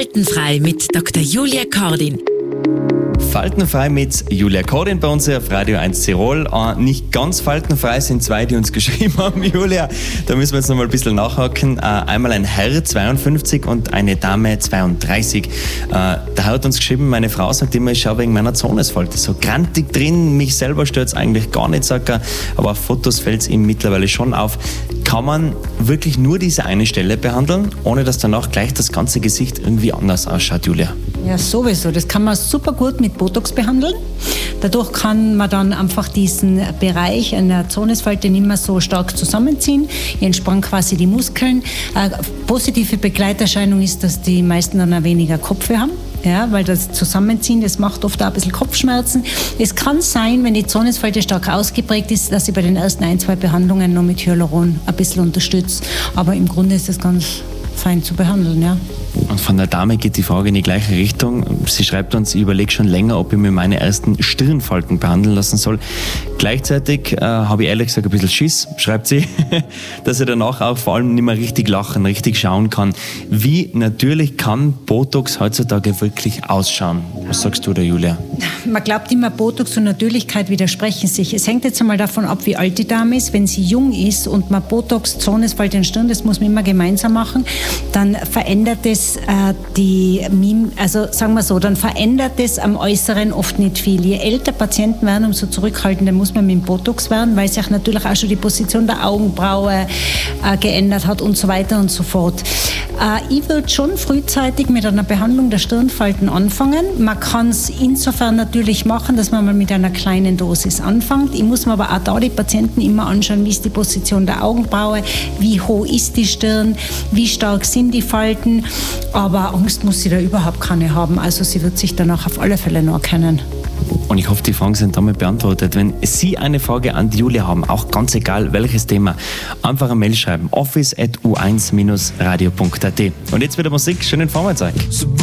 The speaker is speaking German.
Faltenfrei mit Dr. Julia Kordin. Faltenfrei mit Julia Kordin bei uns auf Radio 1 Tirol. Nicht ganz faltenfrei sind zwei, die uns geschrieben haben, Julia. Da müssen wir jetzt noch mal ein bisschen nachhaken. Einmal ein Herr, 52, und eine Dame, 32. Der Herr hat uns geschrieben, meine Frau sagt immer, ich schaue wegen meiner Zornesfalte so grantig drin. Mich selber stört es eigentlich gar nicht, sagt er. Aber auf Fotos fällt es ihm mittlerweile schon auf. Kann man wirklich nur diese eine Stelle behandeln, ohne dass danach gleich das ganze Gesicht irgendwie anders ausschaut, Julia? Ja, sowieso. Das kann man super gut mit Botox behandeln. Dadurch kann man dann einfach diesen Bereich einer Zornesfalte nicht mehr so stark zusammenziehen. Hier entspannen quasi die Muskeln. Eine positive Begleiterscheinung ist, dass die meisten dann auch weniger Kopfweh haben. Ja, weil das Zusammenziehen, das macht oft auch ein bisschen Kopfschmerzen. Es kann sein, wenn die Zornesfalte stark ausgeprägt ist, dass ich bei den ersten 1-2 Behandlungen noch mit Hyaluron ein bisschen unterstütze. Aber im Grunde ist das ganz fein zu behandeln, ja. Und von der Dame geht die Frage in die gleiche Richtung. Sie schreibt uns, ich überlege schon länger, ob ich mir meine ersten Stirnfalten behandeln lassen soll. Gleichzeitig habe ich ehrlich gesagt ein bisschen Schiss, schreibt sie, dass ich danach auch vor allem nicht mehr richtig lachen, richtig schauen kann. Wie natürlich kann Botox heutzutage wirklich ausschauen? Was sagst du da, Julia? Man glaubt immer, Botox und Natürlichkeit widersprechen sich. Es hängt jetzt einmal davon ab, wie alt die Dame ist. Wenn sie jung ist und man Botox, Zornesfalte in Stirn, das muss man immer gemeinsam machen, dann verändert es dann verändert es am Äußeren oft nicht viel. Je älter Patienten werden, umso zurückhaltender muss man mit dem Botox werden, weil sich natürlich auch schon die Position der Augenbraue geändert hat und so weiter und so fort. Ich würde schon frühzeitig mit einer Behandlung der Stirnfalten anfangen. Man kann es insofern natürlich machen, dass man mal mit einer kleinen Dosis anfängt. Ich muss mir aber auch da die Patienten immer anschauen, wie ist die Position der Augenbraue, wie hoch ist die Stirn, wie stark sind die Falten. Aber Angst muss sie da überhaupt keine haben. Also sie wird sich danach auf alle Fälle noch erkennen. Und ich hoffe, die Fragen sind damit beantwortet. Wenn Sie eine Frage an die Julia haben, auch ganz egal welches Thema, einfach eine Mail schreiben. office@u1-radio.at. Und jetzt wieder Musik. Schönen Vormittag.